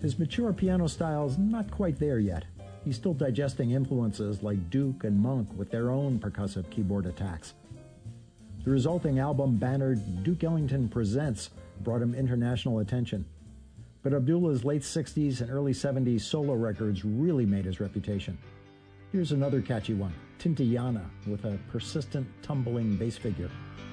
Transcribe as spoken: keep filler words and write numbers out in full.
His mature piano style's not quite there yet. He's still digesting influences like Duke and Monk with their own percussive keyboard attacks. The resulting album, bannered Duke Ellington Presents, brought him international attention. But Abdullah's late sixties and early seventies solo records really made his reputation. Here's another catchy one, Tintayana, with a persistent, tumbling bass figure.